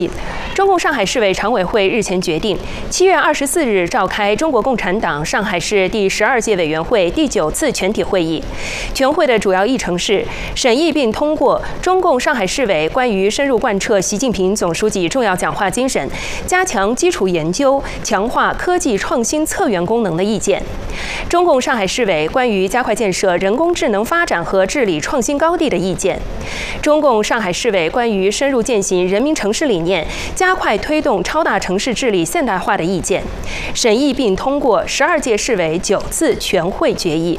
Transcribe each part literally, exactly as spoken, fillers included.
中共上海市委常委会日前决定，七月二十四日召开中国共产党上海市第十二届委员会第九次全体会议。全会的主要议程是审议并通过中共上海市委关于深入贯彻习近平总书记重要讲话精神，加强基础研究、强化科技创新策源功能的意见；中共上海市委关于加快建设人工智能发展和治理创新高地的意见；中共上海市委关于深入践行人民城市理念，加快推动超大城市治理现代化的意见，审议并通过十二届市委九次全会决议。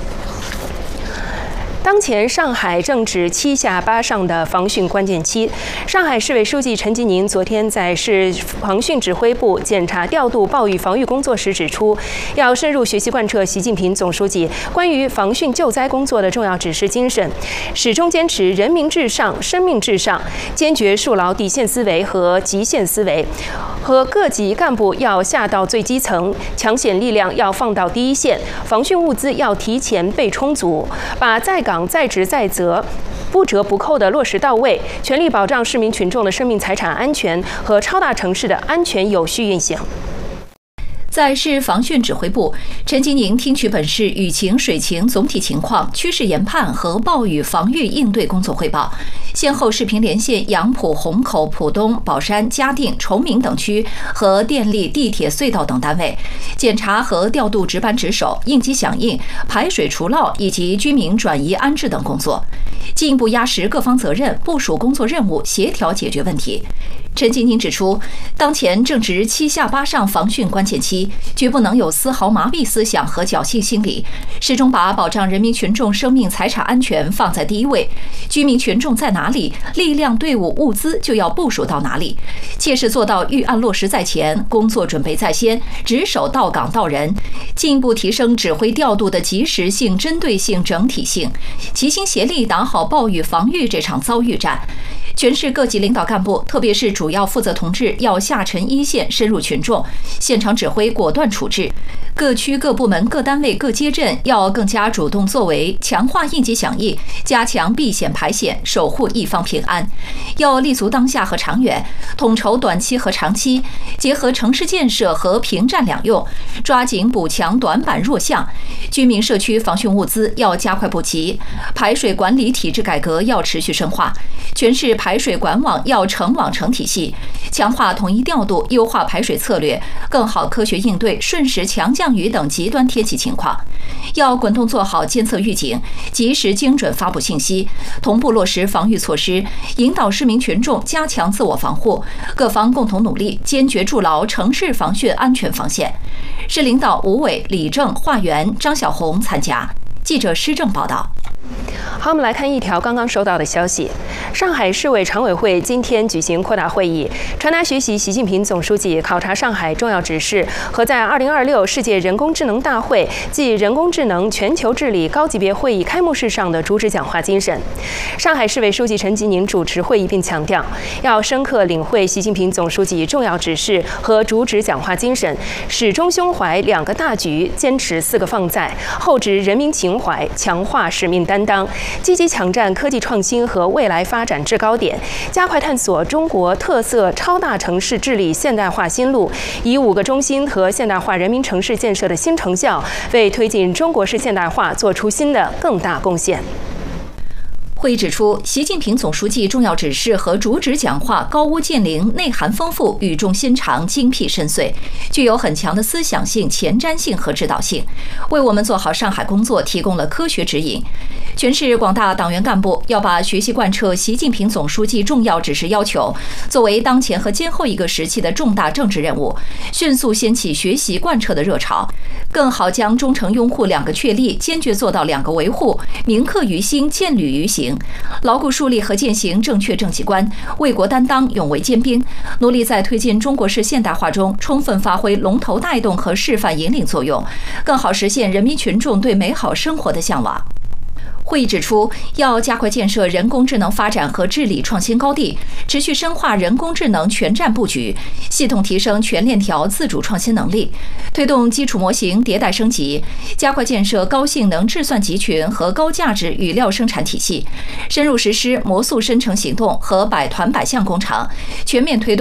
当前上海正值七下八上的防汛关键期，上海市委书记陈吉宁昨天在市防汛指挥部检查调度暴雨防御工作时指出，要深入学习贯彻习近平总书记关于防汛救灾工作的重要指示精神，始终坚持人民至上、生命至上，坚决树牢底线思维和极限思维，和各级干部要下到最基层，抢险力量要放到第一线，防汛物资要提前备充足，把在岗在职在责不折不扣地落实到位，全力保障市民群众的生命财产安全和超大城市的安全有序运行。 在市防汛指挥部，陈吉宁听取本市雨情、水情总体情况、趋势研判和暴雨防御应对工作汇报，先后视频连线杨浦、虹口、浦东、宝山、嘉定、崇明等区和电力、地铁、隧道等单位，检查和调度值班值守、应急响应、排水除涝以及居民转移安置等工作，进一步压实各方责任，部署工作任务，协调解决问题。陈吉宁指出，当前正值七下八上防汛关键期，绝不能有丝毫麻痹思想和侥幸心理，始终把保障人民群众生命财产安全放在第一位。居民群众在哪里，力量、队伍、物资就要部署到哪里，切实做到预案落实在前，工作准备在先，值守到岗到人，进一步提升指挥调度的及时性、针对性、整体性，齐心协力打好暴雨防御这场遭遇战。全市各级领导干部，特别是主要负责同志，要下沉一线，深入群众，现场指挥果断处置；各区各部门各单位各街镇要更加主动作为，强化应急响应，加强避险排险，守护一方平安。要立足当下和长远，统筹短期和长期，结合城市建设和平战两用，抓紧补强短板弱项。居民社区防汛物资要加快补齐，排水管理体制改革要持续深化，全市排水管网要成网成体系，强化统一调度，优化排水策略，更好科学应对瞬时强降雨等极端天气情况。要滚动做好监测预警，及时精准发布信息，同步落实防御措施，引导市民群众加强自我防护，各方共同努力，坚决筑牢城市防汛安全防线。市领导吴伟、李正、华元、张小红参加。记者施正报道。 好，我们来看一条刚刚收到的消息：上海市委常委会今天举行扩大会议，传达学习习近平总书记考察上海重要指示和在二零二六世界人工智能大会暨人工智能全球治理高级别会议开幕式上的主旨讲话精神。上海市委书记陈吉宁主持会议并强调，要深刻领会习近平总书记重要指示和主旨讲话精神，始终胸怀两个大局，坚持四个放在，厚植人民情怀，强化使命担当，积极抢占科技创新和未来发展制高点，加快探索中国特色超大城市治理现代化新路，以五个中心和现代化人民城市建设的新成效，为推进中国式现代化做出新的更大贡献。 会议指出，习近平总书记重要指示和主旨讲话高屋建瓴，内涵丰富，语重心长，精辟深邃，具有很强的思想性、前瞻性和指导性，为我们做好上海工作提供了科学指引。全市广大党员干部要把学习贯彻习近平总书记重要指示要求作为当前和今后一个时期的重大政治任务，迅速掀起学习贯彻的热潮，更好将忠诚拥护两个确立坚决做到两个维护，铭刻于心，建履于行，牢固树立和践行正确政绩观，为国担当，勇为坚兵，努力在推进中国式现代化中充分发挥龙头带动和示范引领作用，更好实现人民群众对美好生活的向往。会议指出，要加快建设人工智能发展和治理创新高地，持续深化人工智能全站布局，系统提升全链条自主创新能力，推动基础模型迭代升级，加快建设高性能智算集群和高价值语料生产体系，深入实施模塑生成行动和百团百项工程，全面推动